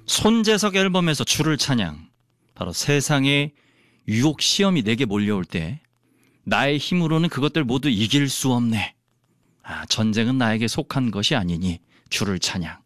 손재석 앨범에서 주를 찬양. 바로 세상의 유혹 시험이 내게 몰려올 때 나의 힘으로는 그것들 모두 이길 수 없네. 전쟁은 나에게 속한 것이 아니니 주를 찬양.